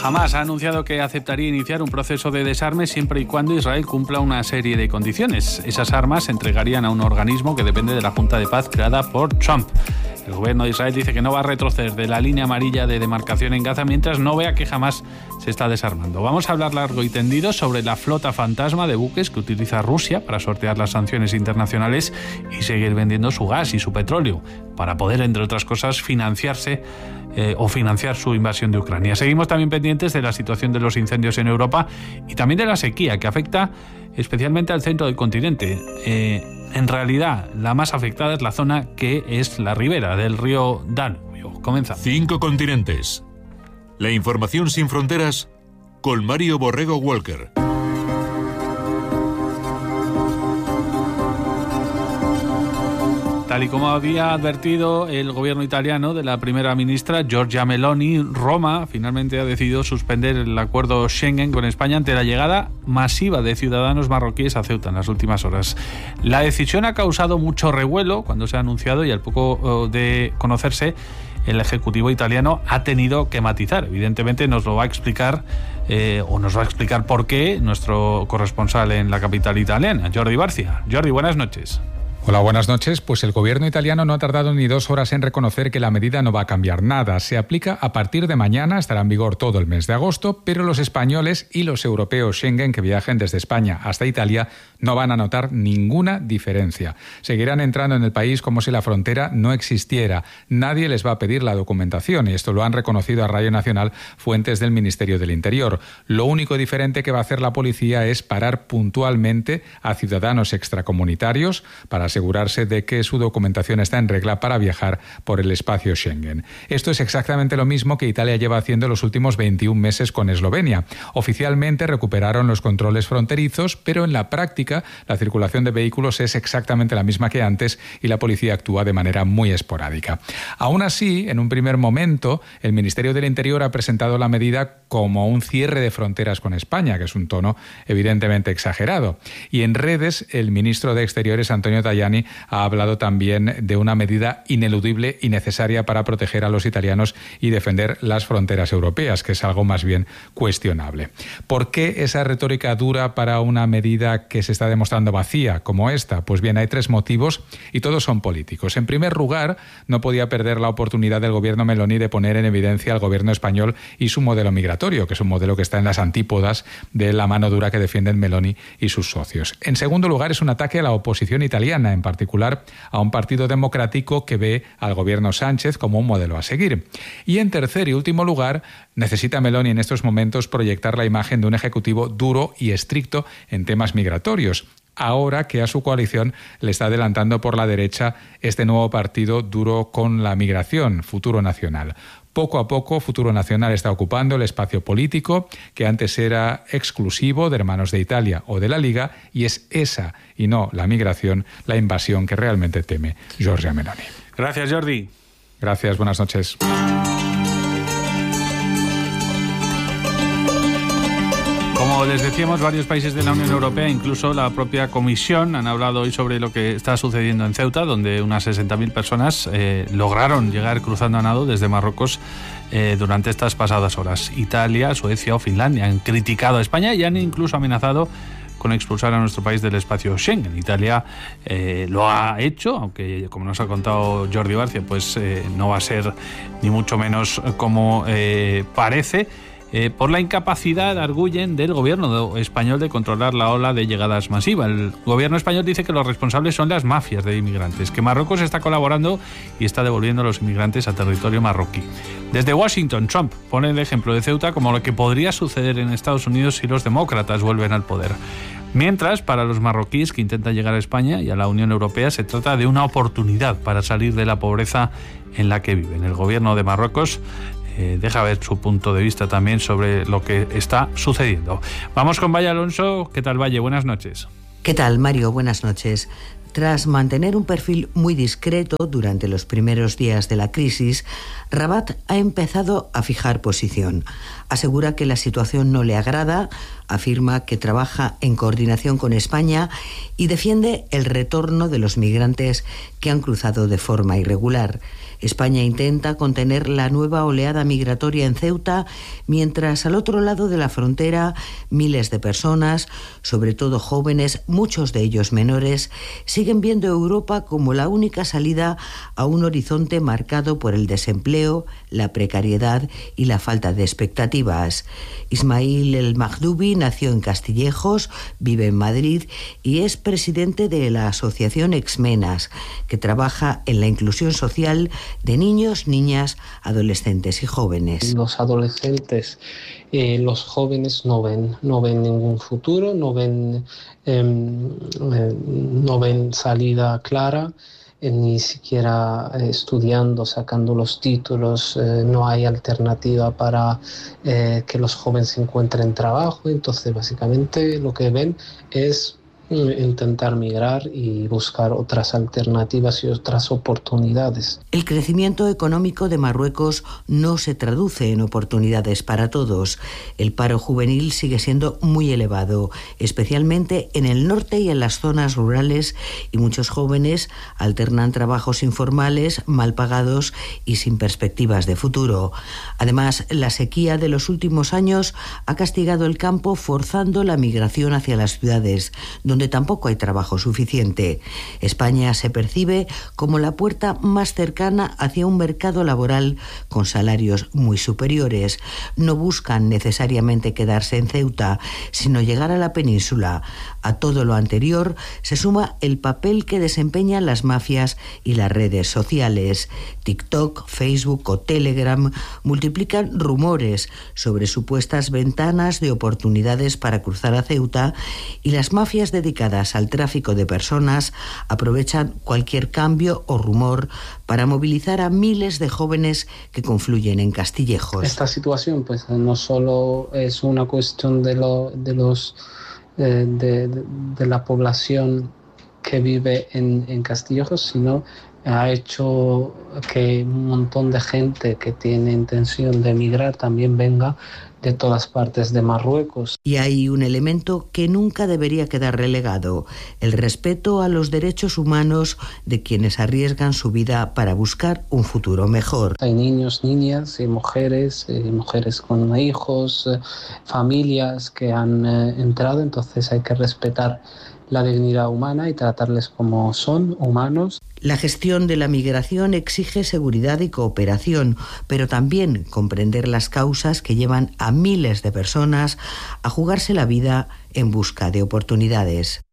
Hamás ha anunciado que aceptaría iniciar un proceso de desarme siempre y cuando Israel cumpla una serie de condiciones. Esas armas se entregarían a un organismo que depende de la Junta de Paz creada por Trump. El gobierno de Israel dice que no va a retroceder de la línea amarilla de demarcación en Gaza mientras no vea que Hamás se está desarmando. Vamos a hablar largo y tendido sobre la flota fantasma de buques que utiliza Rusia para sortear las sanciones internacionales y seguir vendiendo su gas y su petróleo para poder, entre otras cosas, financiar su invasión de Ucrania. Seguimos también pendientes de la situación de los incendios en Europa y también de la sequía que afecta especialmente al centro del continente. En realidad, la más afectada es la zona que es la ribera del río Danubio. Comienza. 5 continentes. La información sin fronteras con Mario Borrego Walker. Tal y como había advertido el gobierno italiano de la primera ministra Giorgia Meloni, Roma finalmente ha decidido suspender el acuerdo Schengen con España ante la llegada masiva de ciudadanos marroquíes a Ceuta en las últimas horas. La decisión ha causado mucho revuelo cuando se ha anunciado y al poco de conocerse, el Ejecutivo italiano ha tenido que matizar. Evidentemente nos lo va a explicar por qué nuestro corresponsal en la capital italiana, Jordi Barcia. Jordi, buenas noches. Hola, buenas noches. Pues el gobierno italiano no ha tardado ni 2 horas en reconocer que la medida no va a cambiar nada. Se aplica a partir de mañana, estará en vigor todo el mes de agosto, pero los españoles y los europeos Schengen que viajen desde España hasta Italia no van a notar ninguna diferencia. Seguirán entrando en el país como si la frontera no existiera. Nadie les va a pedir la documentación y esto lo han reconocido a Radio Nacional fuentes del Ministerio del Interior. Lo único diferente que va a hacer la policía es parar puntualmente a ciudadanos extracomunitarios para asegurarse de que su documentación está en regla para viajar por el espacio Schengen. Esto es exactamente lo mismo que Italia lleva haciendo los últimos 21 meses con Eslovenia. Oficialmente recuperaron los controles fronterizos, pero en la práctica la circulación de vehículos es exactamente la misma que antes y la policía actúa de manera muy esporádica. Aún así, en un primer momento, el Ministerio del Interior ha presentado la medida como un cierre de fronteras con España, que es un tono evidentemente exagerado. Y en redes, el ministro de Exteriores, Antonio Tajani, ha hablado también de una medida ineludible y necesaria para proteger a los italianos y defender las fronteras europeas, que es algo más bien cuestionable. ¿Por qué esa retórica dura para una medida que se está demostrando vacía como esta? Pues bien, hay 3 motivos y todos son políticos. En primer lugar, no podía perder la oportunidad del gobierno Meloni de poner en evidencia al gobierno español y su modelo migratorio, que es un modelo que está en las antípodas de la mano dura que defienden Meloni y sus socios. En segundo lugar, es un ataque a la oposición italiana, en particular a un partido democrático que ve al gobierno Sánchez como un modelo a seguir. Y en tercer y último lugar, necesita Meloni en estos momentos proyectar la imagen de un ejecutivo duro y estricto en temas migratorios, ahora que a su coalición le está adelantando por la derecha este nuevo partido duro con la migración, Futuro Nacional. Poco a poco, Futuro Nacional está ocupando el espacio político que antes era exclusivo de Hermanos de Italia o de la Liga, y es esa, y no la migración, la invasión que realmente teme Giorgia Meloni. Gracias, Jordi. Gracias, buenas noches. Como les decíamos, varios países de la Unión Europea, incluso la propia Comisión, han hablado hoy sobre lo que está sucediendo en Ceuta, donde unas 60.000 personas lograron llegar cruzando a nado desde Marruecos durante estas pasadas horas. Italia, Suecia o Finlandia han criticado a España y han incluso amenazado con expulsar a nuestro país del espacio Schengen. Italia lo ha hecho, aunque como nos ha contado Jordi Barcia, pues no va a ser ni mucho menos como parece. Por la incapacidad, arguyen, del gobierno español de controlar la ola de llegadas masiva. El gobierno español dice que los responsables son las mafias de inmigrantes, que Marruecos está colaborando y está devolviendo a los inmigrantes a territorio marroquí. Desde Washington, Trump pone el ejemplo de Ceuta como lo que podría suceder en Estados Unidos si los demócratas vuelven al poder. Mientras, para los marroquíes que intentan llegar a España y a la Unión Europea, se trata de una oportunidad para salir de la pobreza en la que viven. El gobierno de Marruecos deja ver su punto de vista también sobre lo que está sucediendo. Vamos con Valle Alonso. ¿Qué tal, Valle? Buenas noches. ¿Qué tal, Mario? Buenas noches. Tras mantener un perfil muy discreto durante los primeros días de la crisis, Rabat ha empezado a fijar posición. Asegura que la situación no le agrada, afirma que trabaja en coordinación con España y defiende el retorno de los migrantes que han cruzado de forma irregular. España intenta contener la nueva oleada migratoria en Ceuta, mientras al otro lado de la frontera miles de personas, sobre todo jóvenes, muchos de ellos menores, siguen viendo Europa como la única salida a un horizonte marcado por el desempleo, la precariedad y la falta de expectativas. Ismail El Mahdoubi nació en Castillejos, vive en Madrid y es presidente de la asociación Exmenas, que trabaja en la inclusión social de niños, niñas, adolescentes y jóvenes. Los adolescentes, los jóvenes no ven ningún futuro, no ven salida clara, ni siquiera estudiando, sacando los títulos, no hay alternativa para que los jóvenes encuentren trabajo. Entonces básicamente lo que ven es intentar migrar y buscar otras alternativas y otras oportunidades. El crecimiento económico de Marruecos no se traduce en oportunidades para todos. El paro juvenil sigue siendo muy elevado, especialmente en el norte y en las zonas rurales, y muchos jóvenes alternan trabajos informales, mal pagados y sin perspectivas de futuro. Además, la sequía de los últimos años ha castigado el campo, forzando la migración hacia las ciudades, donde tampoco hay trabajo suficiente. España se percibe como la puerta más cercana hacia un mercado laboral con salarios muy superiores. No buscan necesariamente quedarse en Ceuta, sino llegar a la península. A todo lo anterior se suma el papel que desempeñan las mafias y las redes sociales. TikTok, Facebook o Telegram multiplican rumores sobre supuestas ventanas de oportunidades para cruzar a Ceuta, y las mafias dedicadas al tráfico de personas aprovechan cualquier cambio o rumor para movilizar a miles de jóvenes que confluyen en Castillejos. Esta situación pues no solo es una cuestión de la población que vive en Castillejos, sino ha hecho que un montón de gente que tiene intención de emigrar también venga de todas partes de Marruecos. Y hay un elemento que nunca debería quedar relegado: el respeto a los derechos humanos de quienes arriesgan su vida para buscar un futuro mejor. Hay niños, niñas y mujeres con hijos, familias que han entrado, entonces hay que respetar la dignidad humana y tratarles como son, humanos. La gestión de la migración exige seguridad y cooperación, pero también comprender las causas que llevan a miles de personas a jugarse la vida en busca de oportunidades.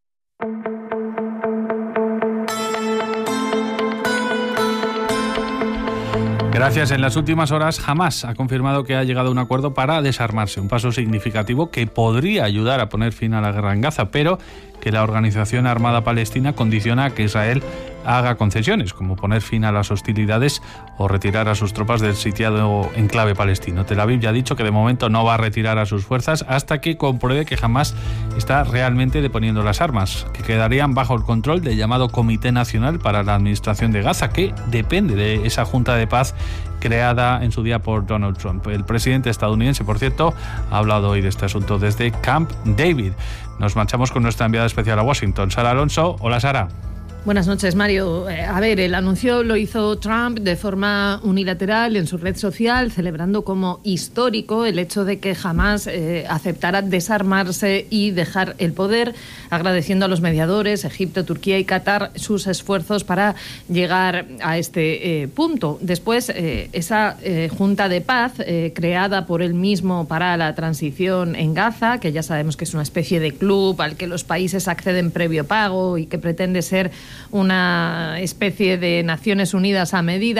Gracias. En las últimas horas, Hamás ha confirmado que ha llegado a un acuerdo para desarmarse, un paso significativo que podría ayudar a poner fin a la guerra en Gaza, pero que la Organización Armada Palestina condiciona a que Israel haga concesiones, como poner fin a las hostilidades o retirar a sus tropas del sitiado enclave palestino. Tel Aviv ya ha dicho que de momento no va a retirar a sus fuerzas hasta que compruebe que Hamás está realmente deponiendo las armas, que quedarían bajo el control del llamado Comité Nacional para la Administración de Gaza, que depende de esa Junta de Paz creada en su día por Donald Trump. El presidente estadounidense, por cierto, ha hablado hoy de este asunto desde Camp David. Nos marchamos con nuestra enviada especial a Washington, Sara Alonso. Hola, Sara. Buenas noches, Mario. El anuncio lo hizo Trump de forma unilateral en su red social, celebrando como histórico el hecho de que jamás aceptara desarmarse y dejar el poder, agradeciendo a los mediadores, Egipto, Turquía y Qatar, sus esfuerzos para llegar a este punto. Después, esa Junta de Paz, creada por él mismo para la transición en Gaza, que ya sabemos que es una especie de club al que los países acceden previo pago y que pretende ser una especie de Naciones Unidas a medida,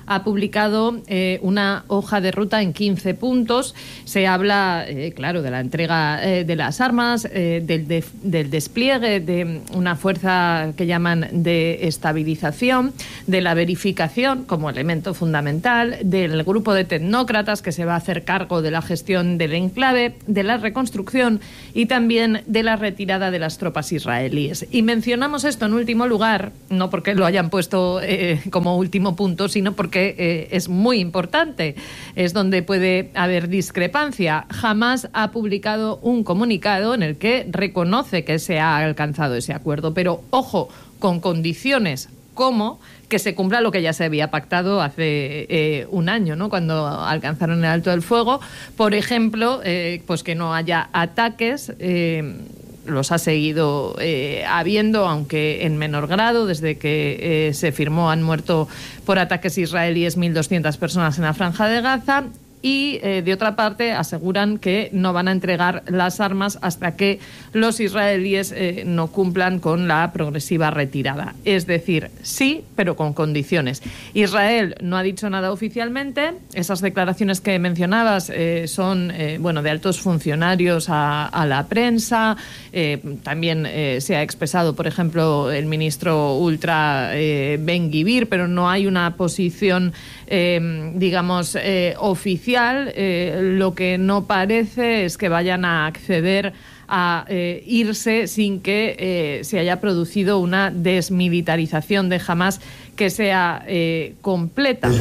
ha publicado una hoja de ruta en 15 puntos. Se habla, claro, de la entrega de las armas, del despliegue de una fuerza que llaman de estabilización, de la verificación como elemento fundamental, del grupo de tecnócratas que se va a hacer cargo de la gestión del enclave, de la reconstrucción y también de la retirada de las tropas israelíes. Y mencionamos esto en último lugar, no porque lo hayan puesto como último punto, sino porque es muy importante. Es donde puede haber discrepancia. Hamás ha publicado un comunicado en el que reconoce que se ha alcanzado ese acuerdo, pero ojo, con condiciones como que se cumpla lo que ya se había pactado hace un año, ¿no? Cuando alcanzaron el alto del fuego. Por ejemplo, pues que no haya ataques. Los ha seguido habiendo, aunque en menor grado. Desde que se firmó han muerto por ataques israelíes 1.200 personas en la Franja de Gaza. Y, de otra parte, aseguran que no van a entregar las armas hasta que los israelíes no cumplan con la progresiva retirada. Es decir, sí, pero con condiciones. Israel no ha dicho nada oficialmente. Esas declaraciones que mencionabas son de altos funcionarios a la prensa. También se ha expresado, por ejemplo, el ministro ultra Ben-Gvir, pero no hay una posición oficial. Lo que no parece es que vayan a acceder a irse sin que se haya producido una desmilitarización de Hamás que sea completa.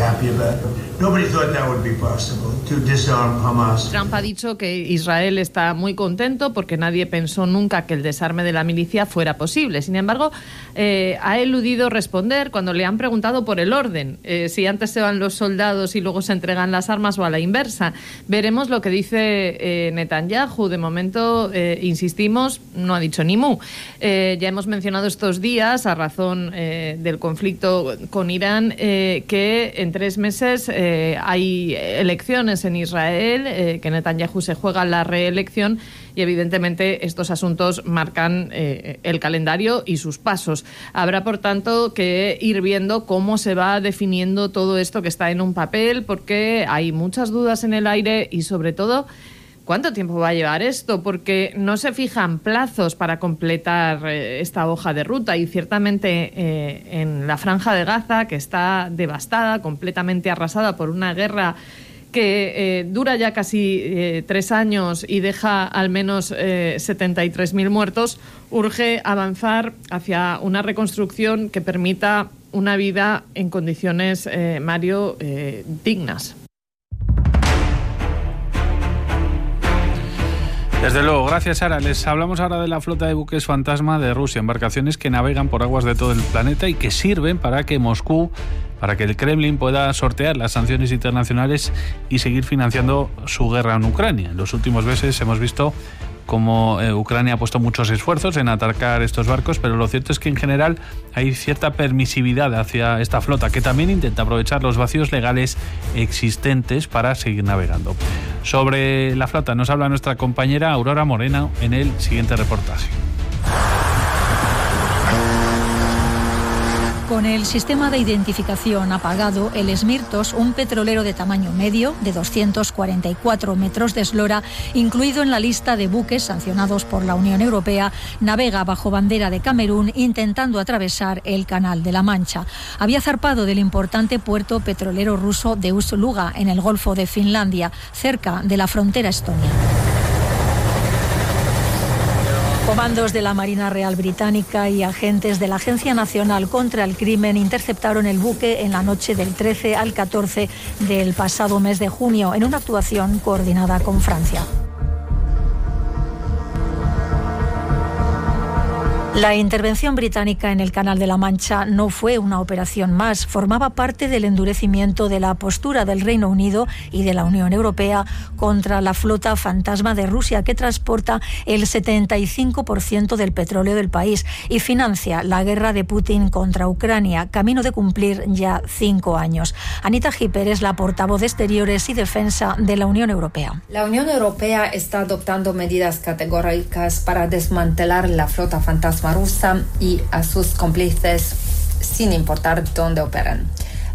Trump ha dicho que Israel está muy contento porque nadie pensó nunca que el desarme de la milicia fuera posible. Sin embargo, ha eludido responder cuando le han preguntado por el orden, si antes se van los soldados y luego se entregan las armas o a la inversa. Veremos lo que dice Netanyahu. De momento, insistimos, no ha dicho ni mu. Ya hemos mencionado estos días, a razón del conflicto con Irán, que en 3 meses hay elecciones en Israel, que Netanyahu se juega la reelección y evidentemente estos asuntos marcan el calendario y sus pasos. Habrá, por tanto, que ir viendo cómo se va definiendo todo esto que está en un papel, porque hay muchas dudas en el aire y, sobre todo, ¿cuánto tiempo va a llevar esto? Porque no se fijan plazos para completar esta hoja de ruta y ciertamente en la Franja de Gaza, que está devastada, completamente arrasada por una guerra que dura ya casi 3 años y deja al menos 73.000 muertos, urge avanzar hacia una reconstrucción que permita una vida en condiciones, Mario, dignas. Desde luego, gracias, Sara. Les hablamos ahora de la flota de buques fantasma de Rusia, embarcaciones que navegan por aguas de todo el planeta y que sirven para que el Kremlin pueda sortear las sanciones internacionales y seguir financiando su guerra en Ucrania. En los últimos meses hemos visto cómo Ucrania ha puesto muchos esfuerzos en atacar estos barcos, pero lo cierto es que en general hay cierta permisividad hacia esta flota, que también intenta aprovechar los vacíos legales existentes para seguir navegando. Sobre la flota nos habla nuestra compañera Aurora Moreno en el siguiente reportaje. Con el sistema de identificación apagado, el Smirtos, un petrolero de tamaño medio, de 244 metros de eslora, incluido en la lista de buques sancionados por la Unión Europea, navega bajo bandera de Camerún intentando atravesar el Canal de la Mancha. Había zarpado del importante puerto petrolero ruso de Ust-Luga, en el Golfo de Finlandia, cerca de la frontera estonia. Comandos de la Marina Real Británica y agentes de la Agencia Nacional contra el Crimen interceptaron el buque en la noche del 13 al 14 del pasado mes de junio, en una actuación coordinada con Francia. La intervención británica en el Canal de la Mancha no fue una operación más, formaba parte del endurecimiento de la postura del Reino Unido y de la Unión Europea contra la flota fantasma de Rusia, que transporta el 75% del petróleo del país y financia la guerra de Putin contra Ucrania, camino de cumplir ya 5 años. Anita Hipper es la portavoz de Exteriores y Defensa de la Unión Europea. La Unión Europea está adoptando medidas categóricas para desmantelar la flota fantasma rusa y a sus cómplices, sin importar dónde operan.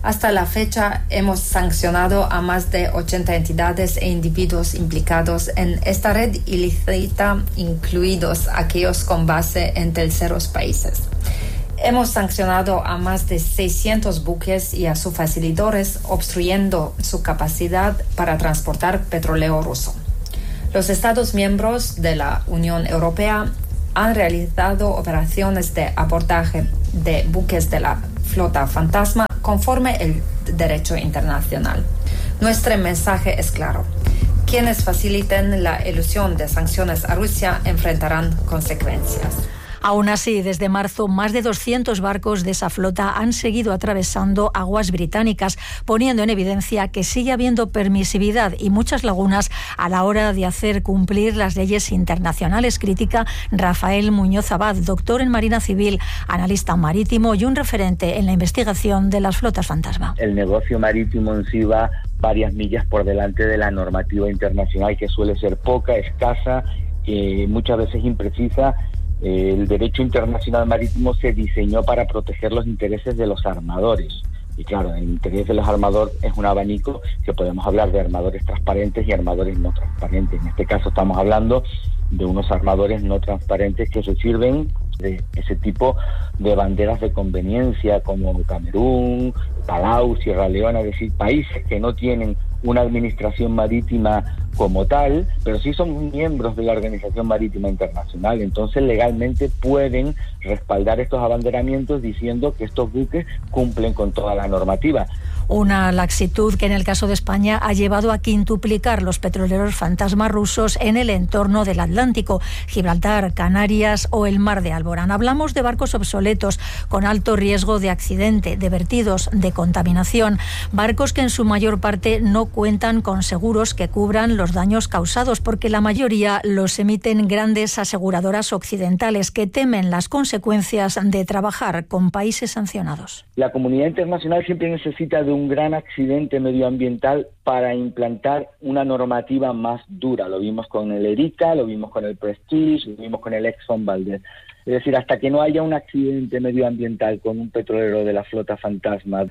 Hasta la fecha hemos sancionado a más de 80 entidades e individuos implicados en esta red ilícita, incluidos aquellos con base en terceros países. Hemos sancionado a más de 600 buques y a sus facilitadores, obstruyendo su capacidad para transportar petróleo ruso. Los Estados miembros de la Unión Europea han realizado operaciones de abordaje de buques de la flota fantasma conforme el derecho internacional. Nuestro mensaje es claro. Quienes faciliten la elusión de sanciones a Rusia enfrentarán consecuencias. Aún así, desde marzo, más de 200 barcos de esa flota han seguido atravesando aguas británicas, poniendo en evidencia que sigue habiendo permisividad y muchas lagunas a la hora de hacer cumplir las leyes internacionales, critica Rafael Muñoz Abad, doctor en Marina Civil, analista marítimo y un referente en la investigación de las flotas fantasma. El negocio marítimo en sí va varias millas por delante de la normativa internacional, que suele ser poca, escasa, muchas veces imprecisa. El derecho internacional marítimo se diseñó para proteger los intereses de los armadores. Y claro, el interés de los armadores es un abanico que podemos hablar de armadores transparentes y armadores no transparentes. En este caso estamos hablando de unos armadores no transparentes que se sirven de ese tipo de banderas de conveniencia como Camerún, Palau, Sierra Leona, es decir, países que no tienen una administración marítima como tal, pero sí son miembros de la Organización Marítima Internacional. Entonces legalmente pueden respaldar estos abanderamientos diciendo que estos buques cumplen con toda la normativa. Una laxitud que en el caso de España ha llevado a quintuplicar los petroleros fantasma rusos en el entorno del Atlántico, Gibraltar, Canarias o el Mar de Alborán. Hablamos de barcos obsoletos con alto riesgo de accidente, de vertidos, de contaminación, barcos que en su mayor parte no cuentan con seguros que cubran los daños causados, porque la mayoría los emiten grandes aseguradoras occidentales que temen las consecuencias de trabajar con países sancionados. La comunidad internacional siempre necesita de un gran accidente medioambiental para implantar una normativa más dura. Lo vimos con el Erika, lo vimos con el Prestige, lo vimos con el Exxon Valdez. Es decir, hasta que no haya un accidente medioambiental con un petrolero de la flota fantasma,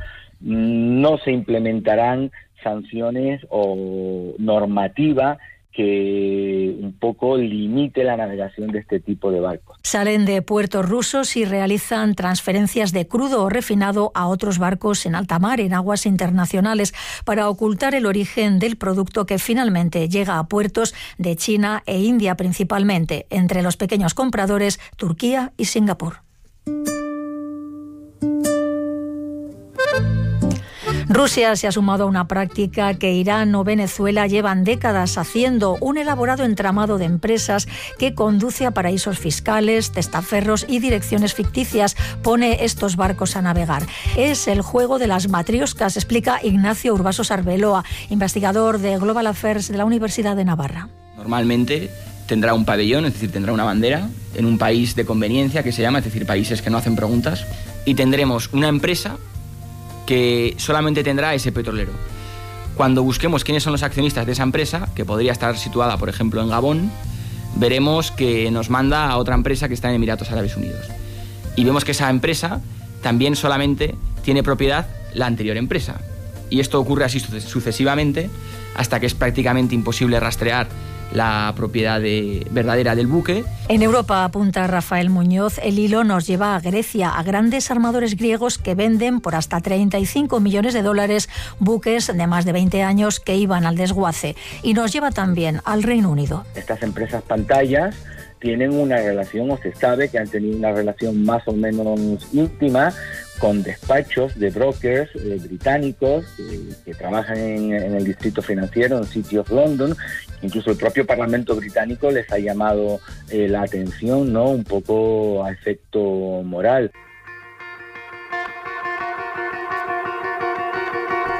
no se implementarán sanciones o normativa que un poco limite la navegación de este tipo de barcos. Salen de puertos rusos y realizan transferencias de crudo o refinado a otros barcos en alta mar, en aguas internacionales, para ocultar el origen del producto que finalmente llega a puertos de China e India principalmente, entre los pequeños compradores Turquía y Singapur. Rusia se ha sumado a una práctica que Irán o Venezuela llevan décadas haciendo, un elaborado entramado de empresas que conduce a paraísos fiscales, testaferros y direcciones ficticias, pone estos barcos a navegar. Es el juego de las matrioscas, explica Ignacio Urbasos Arbeloa, investigador de Global Affairs de la Universidad de Navarra. Normalmente tendrá un pabellón, es decir, tendrá una bandera en un país de conveniencia que se llama, es decir, países que no hacen preguntas, y tendremos una empresa que solamente tendrá ese petrolero. Cuando busquemos quiénes son los accionistas de esa empresa, que podría estar situada, por ejemplo, en Gabón, veremos que nos manda a otra empresa que está en Emiratos Árabes Unidos. Y vemos que esa empresa también solamente tiene propiedad la anterior empresa. Y esto ocurre así sucesivamente hasta que es prácticamente imposible rastrear la propiedad verdadera del buque. En Europa, apunta Rafael Muñoz, el hilo nos lleva a Grecia, a grandes armadores griegos que venden por hasta 35 millones de dólares buques de más de 20 años que iban al desguace. Y nos lleva también al Reino Unido. Estas empresas pantallas tienen una relación, o se sabe que han tenido una relación más o menos íntima con despachos de brokers británicos que trabajan en el distrito financiero, en City of London. Incluso el propio Parlamento británico les ha llamado la atención, ¿no?, un poco a efecto moral.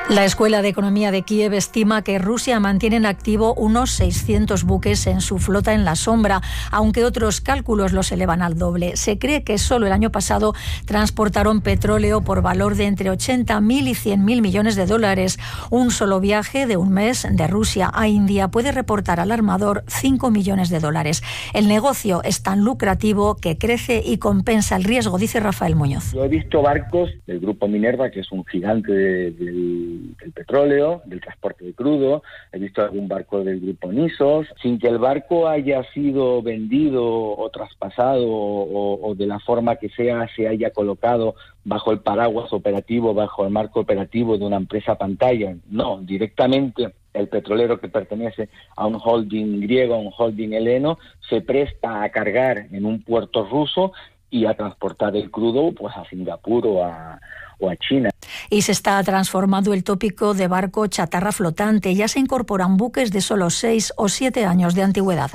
La Escuela de Economía de Kiev estima que Rusia mantiene en activo unos 600 buques en su flota en la sombra, aunque otros cálculos los elevan al doble. Se cree que solo el año pasado transportaron petróleo por valor de entre 80.000 y 100.000 millones de dólares. Un solo viaje de un mes de Rusia a India puede reportar al armador 5 millones de dólares. El negocio es tan lucrativo que crece y compensa el riesgo, dice Rafael Muñoz. Yo he visto barcos del grupo Minerva, que es un gigante del petróleo, del transporte de crudo. He visto algún barco del grupo Nisos, sin que el barco haya sido vendido o traspasado o de la forma que sea se haya colocado bajo el paraguas operativo, bajo el marco operativo de una empresa pantalla. No, directamente el petrolero que pertenece a un holding griego, a un holding heleno, se presta a cargar en un puerto ruso y a transportar el crudo pues a Singapur o a China. Y se está transformando el tópico de barco chatarra flotante. Ya se incorporan buques de solo 6 o 7 años de antigüedad.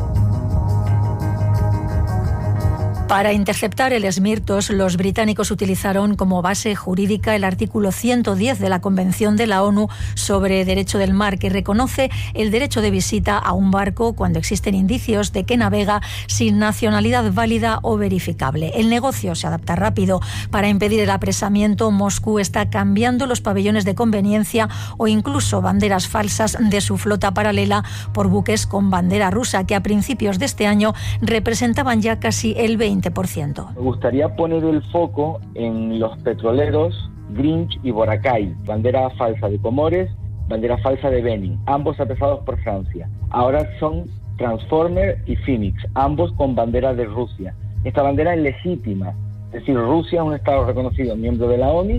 Para interceptar el Smirtos, los británicos utilizaron como base jurídica el artículo 110 de la Convención de la ONU sobre Derecho del Mar, que reconoce el derecho de visita a un barco cuando existen indicios de que navega sin nacionalidad válida o verificable. El negocio se adapta rápido. Para impedir el apresamiento, Moscú está cambiando los pabellones de conveniencia o incluso banderas falsas de su flota paralela por buques con bandera rusa, que a principios de este año representaban ya casi el 20%. Me gustaría poner el foco en los petroleros Grinch y Boracay, bandera falsa de Comores, bandera falsa de Benin, ambos apesados por Francia. Ahora son Transformer y Phoenix, ambos con bandera de Rusia. Esta bandera es legítima, es decir, Rusia es un estado reconocido, miembro de la ONU,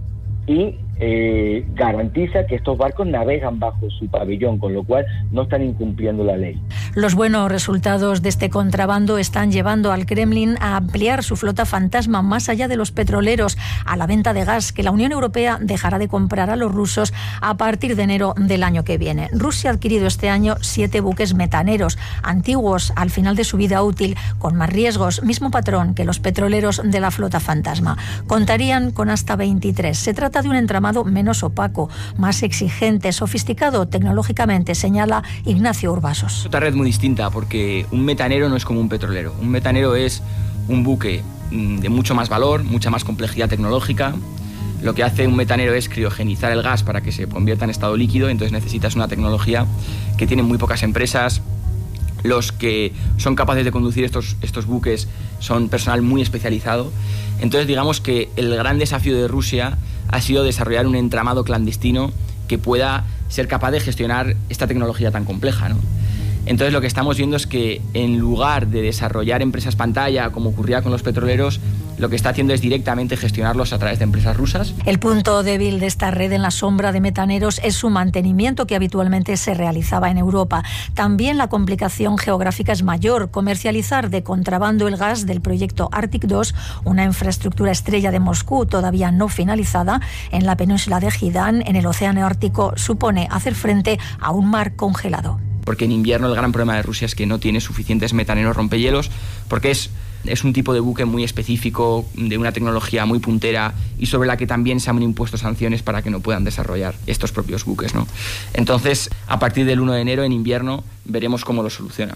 y garantiza que estos barcos navegan bajo su pabellón, con lo cual no están incumpliendo la ley. Los buenos resultados de este contrabando están llevando al Kremlin a ampliar su flota fantasma más allá de los petroleros, a la venta de gas que la Unión Europea dejará de comprar a los rusos a partir de enero del año que viene. Rusia ha adquirido este año 7 buques metaneros, antiguos al final de su vida útil, con más riesgos, mismo patrón que los petroleros de la flota fantasma. Contarían con hasta 23. Se trata de un entramado menos opaco, más exigente, sofisticado tecnológicamente, señala Ignacio Urbasos. Otra red muy distinta, porque un metanero no es como un petrolero. Un metanero es un buque de mucho más valor, mucha más complejidad tecnológica. Lo que hace un metanero es criogenizar el gas para que se convierta en estado líquido, entonces necesitas una tecnología que tienen muy pocas empresas. Los que son capaces de conducir estos buques son personal muy especializado. Entonces digamos que el gran desafío de Rusia ha sido desarrollar un entramado clandestino que pueda ser capaz de gestionar esta tecnología tan compleja, ¿no? Entonces lo que estamos viendo es que en lugar de desarrollar empresas pantalla, como ocurría con los petroleros, lo que está haciendo es directamente gestionarlos a través de empresas rusas. El punto débil de esta red en la sombra de metaneros es su mantenimiento, que habitualmente se realizaba en Europa. También la complicación geográfica es mayor. Comercializar de contrabando el gas del proyecto Arctic 2, una infraestructura estrella de Moscú todavía no finalizada, en la península de Jidán, en el océano Ártico, supone hacer frente a un mar congelado. Porque en invierno el gran problema de Rusia es que no tiene suficientes metaneros rompehielos, porque es un tipo de buque muy específico, de una tecnología muy puntera y sobre la que también se han impuesto sanciones para que no puedan desarrollar estos propios buques, ¿no? Entonces, a partir del 1 de enero, en invierno, veremos cómo lo solucionan.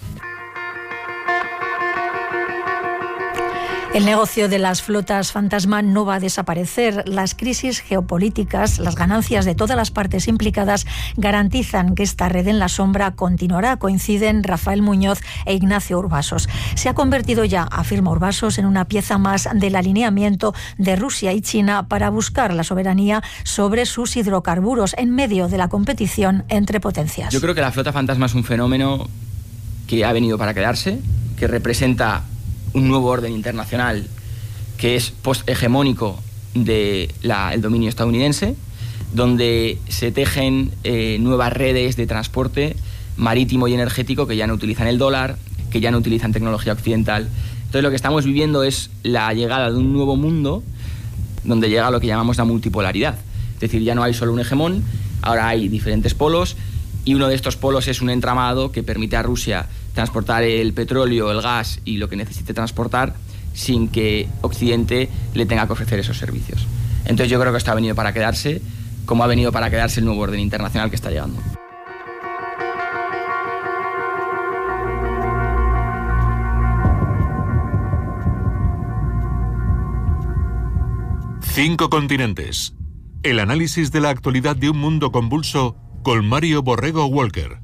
El negocio de las flotas fantasma no va a desaparecer. Las crisis geopolíticas, las ganancias de todas las partes implicadas garantizan que esta red en la sombra continuará, coinciden Rafael Muñoz e Ignacio Urbasos. Se ha convertido ya, afirma Urbasos, en una pieza más del alineamiento de Rusia y China para buscar la soberanía sobre sus hidrocarburos en medio de la competición entre potencias. Yo creo que la flota fantasma es un fenómeno que ha venido para quedarse, que representa un nuevo orden internacional que es post-hegemónico del dominio estadounidense, donde se tejen nuevas redes de transporte marítimo y energético que ya no utilizan el dólar, que ya no utilizan tecnología occidental. Entonces lo que estamos viviendo es la llegada de un nuevo mundo donde llega lo que llamamos la multipolaridad. Es decir, ya no hay solo un hegemón, ahora hay diferentes polos, y uno de estos polos es un entramado que permite a Rusia transportar el petróleo, el gas y lo que necesite transportar sin que Occidente le tenga que ofrecer esos servicios. Entonces yo creo que esto ha venido para quedarse como ha venido para quedarse el nuevo orden internacional que está llegando. Cinco continentes. El análisis de la actualidad de un mundo convulso con Mario Borrego Walker.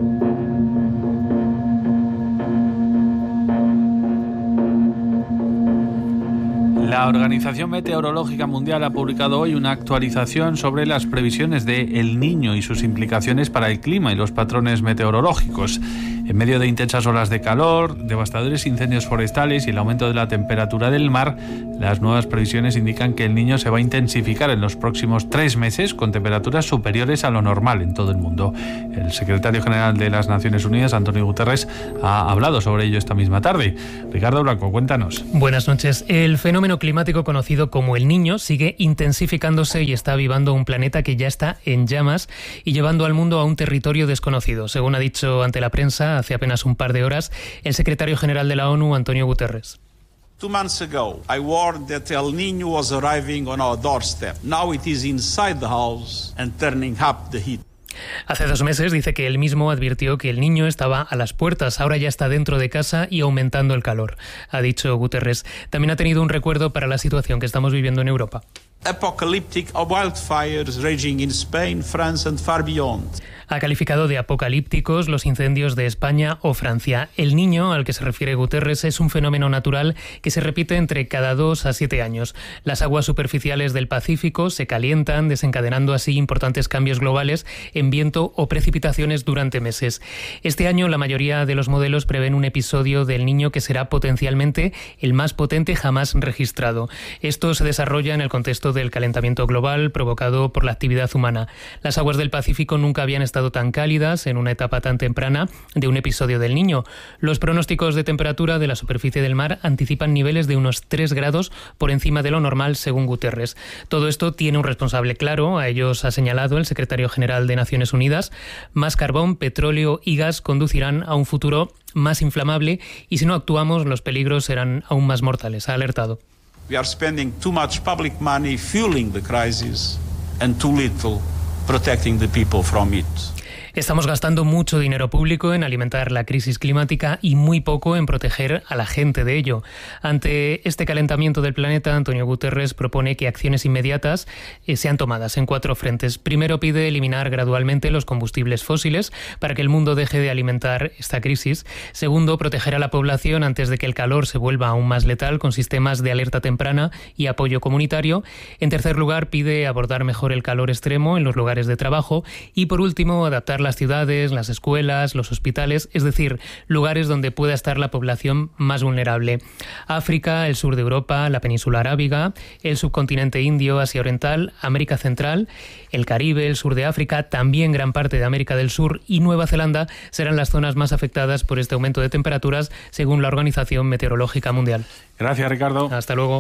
La Organización Meteorológica Mundial ha publicado hoy una actualización sobre las previsiones de El Niño y sus implicaciones para el clima y los patrones meteorológicos. En medio de intensas olas de calor, devastadores incendios forestales y el aumento de la temperatura del mar, las nuevas previsiones indican que El Niño se va a intensificar en los próximos 3 meses con temperaturas superiores a lo normal en todo el mundo. El secretario general de las Naciones Unidas, Antonio Guterres, ha hablado sobre ello esta misma tarde. Ricardo Blanco, cuéntanos. Buenas noches. El fenómeno climático conocido como El Niño sigue intensificándose y está avivando un planeta que ya está en llamas y llevando al mundo a un territorio desconocido, según ha dicho ante la prensa hace apenas un par de horas el secretario general de la ONU, Antonio Guterres. 2 months ago, I warned that El Niño was arriving on our doorstep. Now it is inside the house and turning up the heat. Hace 2 meses dice que él mismo advirtió que El Niño estaba a las puertas, ahora ya está dentro de casa y aumentando el calor, ha dicho Guterres. También ha tenido un recuerdo para la situación que estamos viviendo en Europa. Apocalyptic wildfires raging in Spain, France and far beyond. Ha calificado de apocalípticos los incendios de España o Francia. El Niño, al que se refiere Guterres, es un fenómeno natural que se repite entre cada 2 a 7 años. Las aguas superficiales del Pacífico se calientan, desencadenando así importantes cambios globales en viento o precipitaciones durante meses. Este año la mayoría de los modelos prevén un episodio del Niño que será potencialmente el más potente jamás registrado. Esto se desarrolla en el contexto del calentamiento global provocado por la actividad humana. Las aguas del Pacífico nunca habían estado tan cálidas en una etapa tan temprana de un episodio del Niño. Los pronósticos de temperatura de la superficie del mar anticipan niveles de unos 3 grados por encima de lo normal, según Guterres. Todo esto tiene un responsable claro, a ellos ha señalado el secretario general de Naciones Unidas. Más carbón, petróleo y gas conducirán a un futuro más inflamable y si no actuamos los peligros serán aún más mortales, ha alertado. We are spending too much public money fueling the crisis and too little protecting the people from it. Estamos gastando mucho dinero público en alimentar la crisis climática y muy poco en proteger a la gente de ello. Ante este calentamiento del planeta, Antonio Guterres propone que acciones inmediatas sean tomadas en 4 frentes. Primero, pide eliminar gradualmente los combustibles fósiles para que el mundo deje de alimentar esta crisis. Segundo, proteger a la población antes de que el calor se vuelva aún más letal con sistemas de alerta temprana y apoyo comunitario. En tercer lugar, pide abordar mejor el calor extremo en los lugares de trabajo. Y por último, adaptar las ciudades, las escuelas, los hospitales, es decir, lugares donde pueda estar la población más vulnerable. África, el sur de Europa, la península arábiga, el subcontinente indio, Asia Oriental, América Central, el Caribe, el sur de África, también gran parte de América del Sur y Nueva Zelanda serán las zonas más afectadas por este aumento de temperaturas, según la Organización Meteorológica Mundial. Gracias, Ricardo. Hasta luego.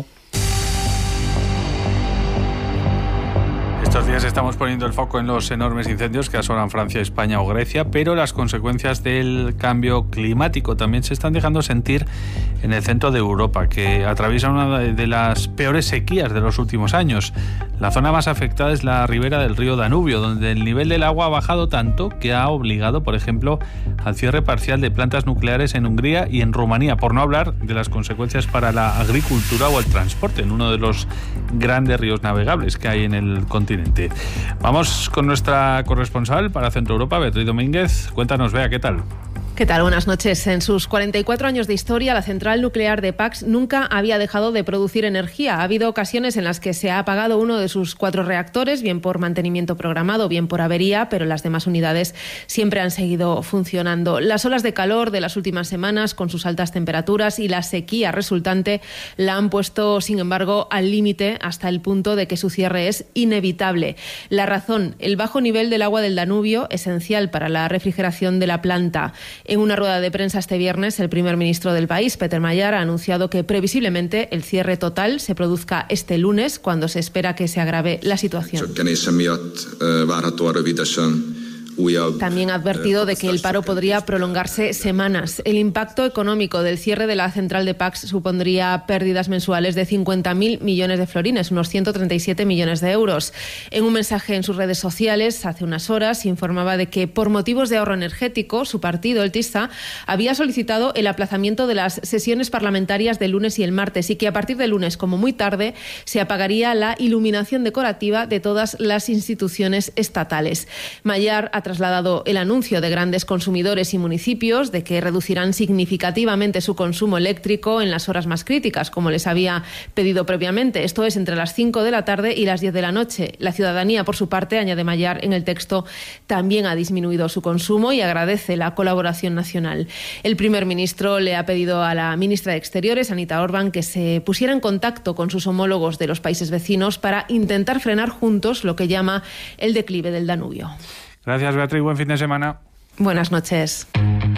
Estos días estamos poniendo el foco en los enormes incendios que asolan Francia, España o Grecia, pero las consecuencias del cambio climático también se están dejando sentir en el centro de Europa, que atraviesa una de las peores sequías de los últimos años. La zona más afectada es la ribera del río Danubio, donde el nivel del agua ha bajado tanto que ha obligado, por ejemplo, al cierre parcial de plantas nucleares en Hungría y en Rumanía, por no hablar de las consecuencias para la agricultura o el transporte en uno de los grandes ríos navegables que hay en el continente. Vamos con nuestra corresponsal para Centro Europa, Beatriz Domínguez. Cuéntanos, Bea, ¿qué tal? ¿Qué tal? Buenas noches. En sus 44 años de historia, la central nuclear de Pacs nunca había dejado de producir energía. Ha habido ocasiones en las que se ha apagado uno de sus 4 reactores, bien por mantenimiento programado, bien por avería, pero las demás unidades siempre han seguido funcionando. Las olas de calor de las últimas semanas, con sus altas temperaturas y la sequía resultante, la han puesto, sin embargo, al límite hasta el punto de que su cierre es inevitable. La razón, el bajo nivel del agua del Danubio, esencial para la refrigeración de la planta. En una rueda de prensa este viernes, el primer ministro del país, Peter Mayer, ha anunciado que previsiblemente el cierre total se produzca este lunes, cuando se espera que se agrave la situación. También ha advertido de que el paro podría prolongarse semanas. El impacto económico del cierre de la central de Pacs supondría pérdidas mensuales de 50.000 millones de florines, unos 137 millones de euros. En un mensaje en sus redes sociales, hace unas horas, informaba de que por motivos de ahorro energético, su partido, el TISA, había solicitado el aplazamiento de las sesiones parlamentarias del lunes y el martes y que a partir del lunes, como muy tarde, se apagaría la iluminación decorativa de todas las instituciones estatales. Mayar ha trasladado el anuncio de grandes consumidores y municipios de que reducirán significativamente su consumo eléctrico en las horas más críticas, como les había pedido previamente. Esto es entre las 5 de la tarde y las 10 de la noche. La ciudadanía, por su parte, añade Mayar en el texto, también ha disminuido su consumo y agradece la colaboración nacional. El primer ministro le ha pedido a la ministra de Exteriores, Anita Orbán, que se pusiera en contacto con sus homólogos de los países vecinos para intentar frenar juntos lo que llama el declive del Danubio. Gracias, Beatriz. Buen fin de semana. Buenas noches.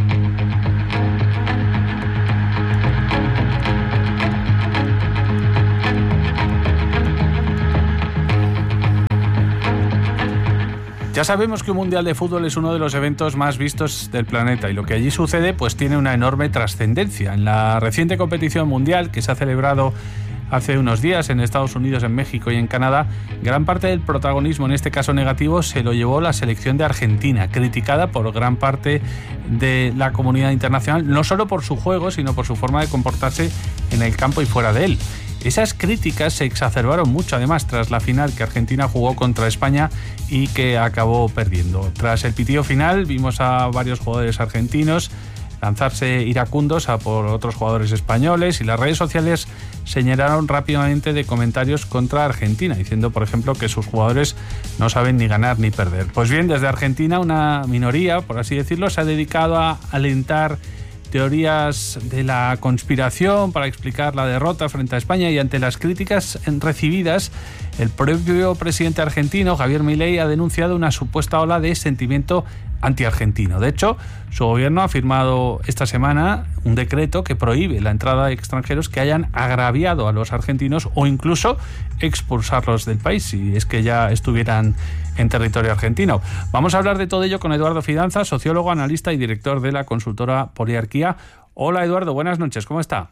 Ya sabemos que un Mundial de Fútbol es uno de los eventos más vistos del planeta y lo que allí sucede pues tiene una enorme trascendencia. En la reciente competición mundial que se ha celebrado hace unos días en Estados Unidos, en México y en Canadá, gran parte del protagonismo, en este caso negativo, se lo llevó la selección de Argentina, criticada por gran parte de la comunidad internacional, no solo por su juego, sino por su forma de comportarse en el campo y fuera de él. Esas críticas se exacerbaron mucho, además, tras la final que Argentina jugó contra España y que acabó perdiendo. Tras el pitido final, vimos a varios jugadores argentinos lanzarse iracundos a por otros jugadores españoles y las redes sociales se llenaron rápidamente de comentarios contra Argentina, diciendo, por ejemplo, que sus jugadores no saben ni ganar ni perder. Pues bien, desde Argentina una minoría, por así decirlo, se ha dedicado a alentar teorías de la conspiración para explicar la derrota frente a España y ante las críticas recibidas, el propio presidente argentino, Javier Milei, ha denunciado una supuesta ola de sentimiento antiargentino. De hecho, su gobierno ha firmado esta semana un decreto que prohíbe la entrada de extranjeros que hayan agraviado a los argentinos o incluso expulsarlos del país si es que ya estuvieran en territorio argentino. Vamos a hablar de todo ello con Eduardo Fidanza, sociólogo, analista y director de la consultora Poliarquía. Hola Eduardo, buenas noches, ¿cómo está?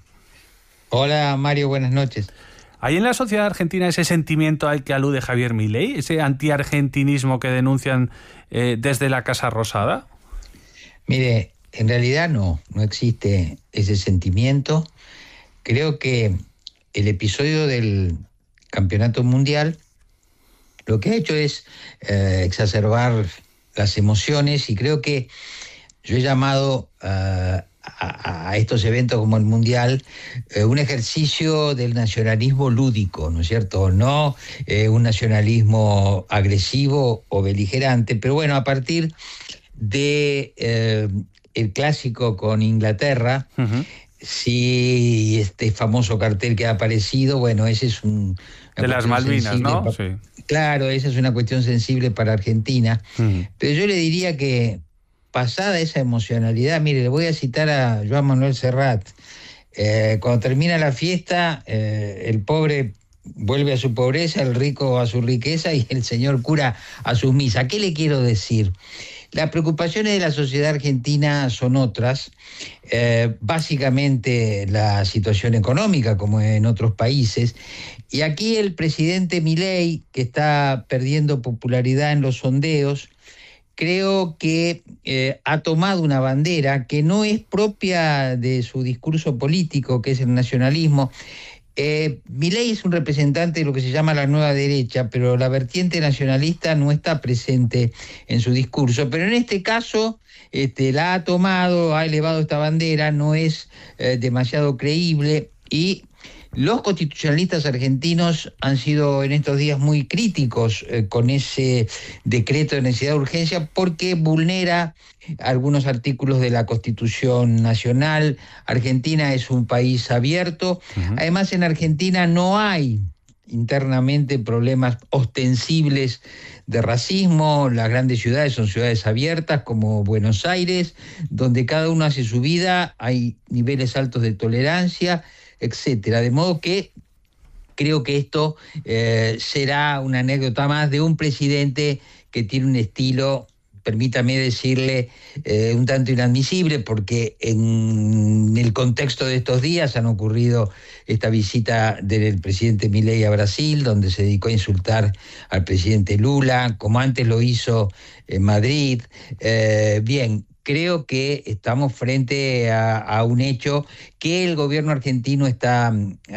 Hola Mario, buenas noches. ¿Hay en la sociedad argentina ese sentimiento al que alude Javier Milei, ese antiargentinismo que denuncian desde la Casa Rosada? Mire, en realidad no existe ese sentimiento. Creo que el episodio del Campeonato Mundial lo que ha hecho es exacerbar las emociones y creo que yo he llamado a estos eventos como el Mundial un ejercicio del nacionalismo lúdico, ¿no es cierto? No un nacionalismo agresivo o beligerante, pero bueno, a partir de el clásico con Inglaterra, sí, este famoso cartel que ha aparecido, bueno, ese es de las Malvinas, ¿no? Sí. Claro, esa es una cuestión sensible para Argentina, pero yo le diría que pasada esa emocionalidad, mire, le voy a citar a Joan Manuel Serrat. Cuando termina la fiesta, el pobre vuelve a su pobreza, el rico a su riqueza y el señor cura a su misa. ¿Qué le quiero decir? Las preocupaciones de la sociedad argentina son otras, básicamente la situación económica, como en otros países, y aquí el presidente Milei, que está perdiendo popularidad en los sondeos, creo que ha tomado una bandera que no es propia de su discurso político, que es el nacionalismo. Milei es un representante de lo que se llama la nueva derecha, pero la vertiente nacionalista no está presente en su discurso. Pero en este caso la ha tomado, ha elevado esta bandera, no es demasiado creíble y los constitucionalistas argentinos han sido en estos días muy críticos con ese decreto de necesidad de urgencia porque vulnera algunos artículos de la Constitución Nacional. Argentina es un país abierto. Además, en Argentina no hay internamente problemas ostensibles de racismo. Las grandes ciudades son ciudades abiertas como Buenos Aires, donde cada uno hace su vida, hay niveles altos de tolerancia, etcétera. De modo que creo que esto será una anécdota más de un presidente que tiene un estilo permítame decirle, un tanto inadmisible, porque en el contexto de estos días han ocurrido esta visita del presidente Milei a Brasil, donde se dedicó a insultar al presidente Lula, como antes lo hizo en Madrid. Bien, creo que estamos frente a un hecho que el gobierno argentino está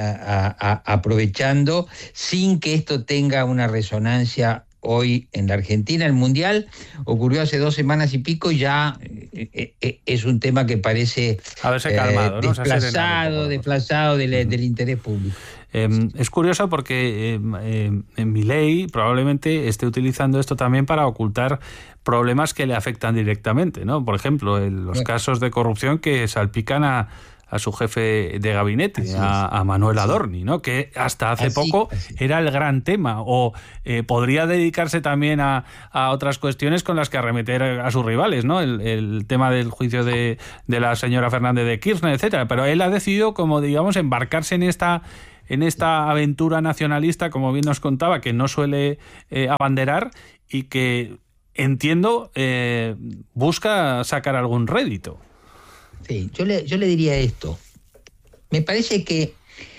aprovechando sin que esto tenga una resonancia hoy en la Argentina. El Mundial ocurrió hace 2 semanas y pico, ya es un tema que parece haberse calmado, ¿no? desplazado del interés público. Es curioso porque Milei probablemente esté utilizando esto también para ocultar problemas que le afectan directamente, ¿no? Por ejemplo, los casos de corrupción que salpican a su jefe de gabinete, a Manuel Adorni, ¿no? Que hasta hace poco era el gran tema, o podría dedicarse también a otras cuestiones con las que arremeter a sus rivales, ¿no? El tema del juicio de la señora Fernández de Kirchner, etcétera. Pero él ha decidido, como digamos, embarcarse en esta aventura nacionalista, como bien nos contaba, que no suele abanderar y que, entiendo, busca sacar algún rédito. Sí, yo le diría esto. Me parece que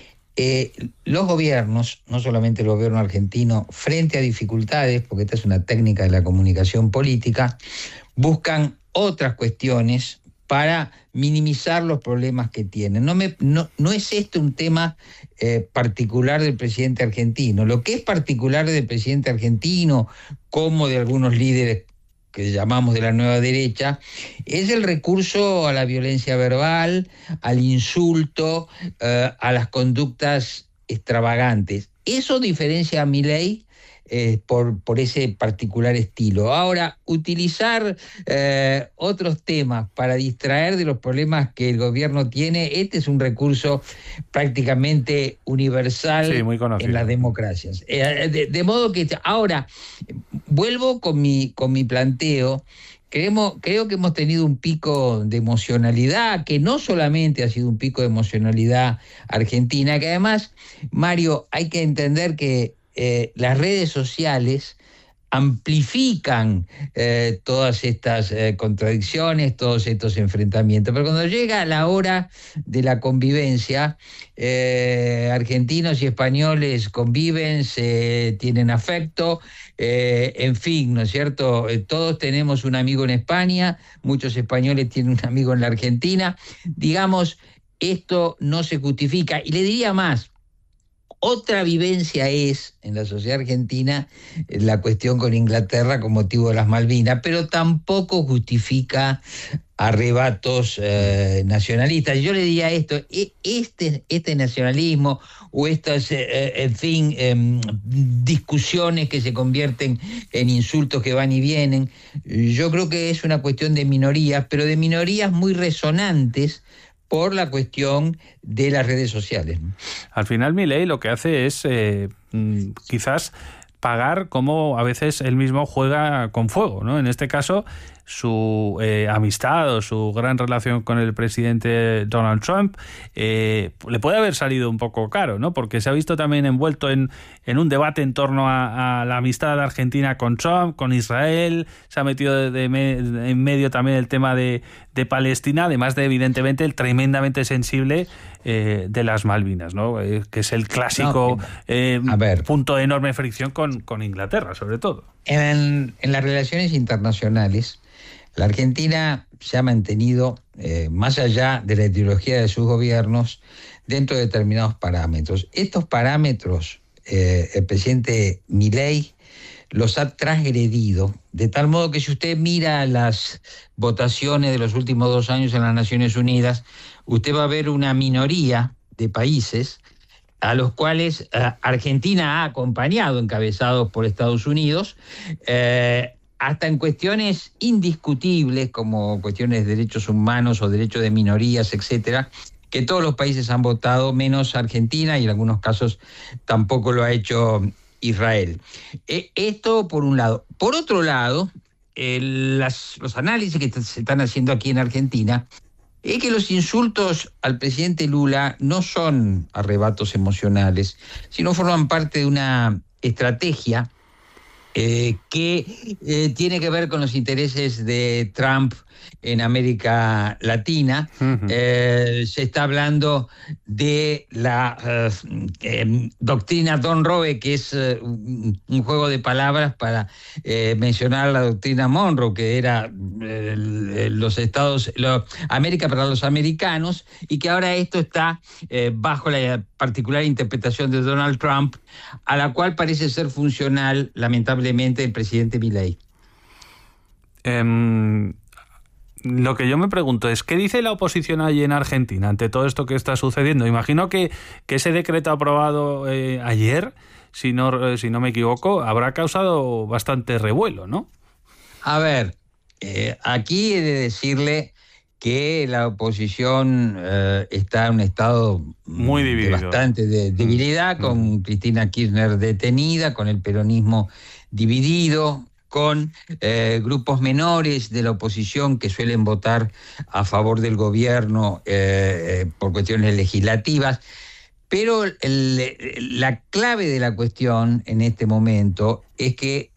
los gobiernos, no solamente el gobierno argentino, frente a dificultades, porque esta es una técnica de la comunicación política, buscan otras cuestiones para minimizar los problemas que tienen. No es este un tema particular del presidente argentino. Lo que es particular del presidente argentino, como de algunos líderes que llamamos de la nueva derecha, es el recurso a la violencia verbal, al insulto, a las conductas extravagantes. Eso diferencia a Milei por ese particular estilo. Ahora, utilizar otros temas para distraer de los problemas que el gobierno tiene, este es un recurso prácticamente universal en las democracias. De modo que ahora vuelvo con mi planteo. Creo que hemos tenido un pico de emocionalidad, que no solamente ha sido un pico de emocionalidad argentina, que además, Mario, hay que entender que las redes sociales amplifican todas estas contradicciones, todos estos enfrentamientos. Pero cuando llega la hora de la convivencia, argentinos y españoles conviven, se tienen afecto, en fin, ¿no es cierto? Todos tenemos un amigo en España, muchos españoles tienen un amigo en la Argentina. Digamos, esto no se justifica. Y le diría más. Otra vivencia es, en la sociedad argentina, la cuestión con Inglaterra con motivo de las Malvinas, pero tampoco justifica arrebatos nacionalistas. Yo le diría esto, este nacionalismo o estas, discusiones que se convierten en insultos que van y vienen, yo creo que es una cuestión de minorías, pero de minorías muy resonantes por la cuestión de las redes sociales. Al final, Milei lo que hace es quizás pagar como a veces él mismo juega con fuego, ¿no? En este caso, su amistad o su gran relación con el presidente Donald Trump le puede haber salido un poco caro, ¿no? Porque se ha visto también envuelto en un debate en torno a la amistad de Argentina con Trump, con Israel, se ha metido en medio también el tema de Palestina, además de, evidentemente, el tremendamente sensible de las Malvinas, ¿no? Que es el clásico punto de enorme fricción con Inglaterra, sobre todo. En las relaciones internacionales, la Argentina se ha mantenido, más allá de la ideología de sus gobiernos, dentro de determinados parámetros. Estos parámetros, el presidente Milei los ha transgredido, de tal modo que si usted mira las votaciones de los últimos 2 años en las Naciones Unidas, usted va a ver una minoría de países a los cuales Argentina ha acompañado, encabezados por Estados Unidos, hasta en cuestiones indiscutibles, como cuestiones de derechos humanos o derechos de minorías, etcétera, que todos los países han votado, menos Argentina, y en algunos casos tampoco lo ha hecho Israel. Esto por un lado. Por otro lado, los análisis que se están haciendo aquí en Argentina es que los insultos al presidente Lula no son arrebatos emocionales, sino forman parte de una estrategia que tiene que ver con los intereses de Trump en América Latina. Se está hablando de la doctrina Don Roe, que es un juego de palabras para mencionar la doctrina Monroe, que era América para los americanos, y que ahora esto está bajo la particular interpretación de Donald Trump, a la cual parece ser funcional, lamentablemente, el presidente Milei. Lo que yo me pregunto es, ¿qué dice la oposición allí en Argentina ante todo esto que está sucediendo? Imagino que ese decreto aprobado ayer, si no me equivoco, habrá causado bastante revuelo, ¿no? A ver, aquí he de decirle que la oposición está en un estado muy dividido, de bastante debilidad, con Cristina Kirchner detenida, con el peronismo dividido, con grupos menores de la oposición que suelen votar a favor del gobierno por cuestiones legislativas. Pero la clave de la cuestión en este momento es que